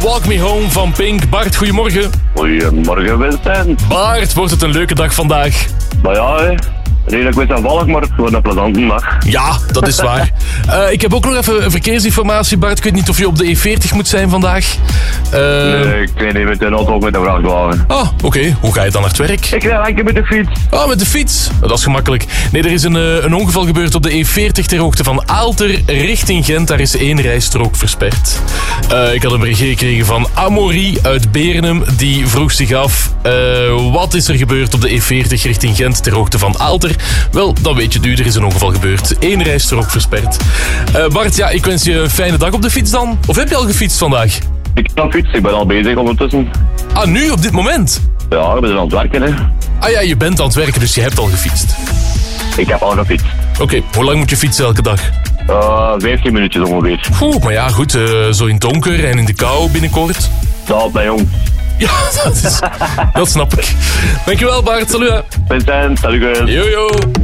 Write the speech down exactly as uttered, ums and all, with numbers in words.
Walk Me Home van Pink. Bart, goedemorgen. Goedemorgen, Vincent. Bart, wordt het een leuke dag vandaag? Nou ja, hè. Redelijk wisselvallig, maar het wordt een plezante dag. Ja, dat is waar. uh, ik heb ook nog even verkeersinformatie, Bart. Ik weet niet of je op de E veertig moet zijn vandaag. Uh... Nee, ik weet niet, met de auto ook met de vrachtwagen. Ah, oké. Okay. Hoe ga je dan naar het werk? Ik rijd enkel met de fiets. Ah, met de fiets. Dat is gemakkelijk. Nee, er is een, uh, een ongeval gebeurd op de E veertig ter hoogte van Aalter richting Gent. Daar is één rijstrook versperd. Uh, ik had een bericht gekregen van Amaury uit Beernem. Die vroeg zich af, uh, wat is er gebeurd op de E veertig richting Gent ter hoogte van Aalter? Wel, dan weet je nu, er is een ongeval gebeurd. Eén rijstrook versperd. Uh, Bart, ja, ik wens je een fijne dag op de fiets dan. Of heb je al gefietst vandaag? Ik heb al fiets, ik ben al bezig ondertussen. Ah, nu, op dit moment? Ja, we zijn aan het werken, hè. Ah ja, je bent aan het werken, dus je hebt al gefietst. Ik heb al gefietst. Oké, okay, hoe lang moet je fietsen elke dag? Uh, vijftien minuutjes ongeveer. Oeh, maar ja, goed, uh, zo in het donker en in de kou binnenkort. Dat ben jong. Ja, dat, is, dat snap ik. Dankjewel Bart, salut. Vincent, salut. Yo, yo.